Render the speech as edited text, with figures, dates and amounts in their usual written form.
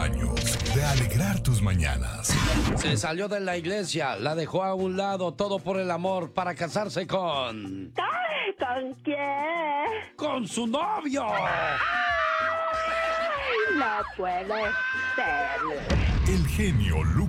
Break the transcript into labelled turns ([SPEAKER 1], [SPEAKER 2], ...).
[SPEAKER 1] años de alegrar tus mañanas.
[SPEAKER 2] Se salió de la iglesia, la dejó a un lado, todo por el amor, para casarse con...
[SPEAKER 3] Ay, ¿con quién?
[SPEAKER 2] ¡Con su novio!
[SPEAKER 3] Ay, no puede ser.
[SPEAKER 1] El genio Lucas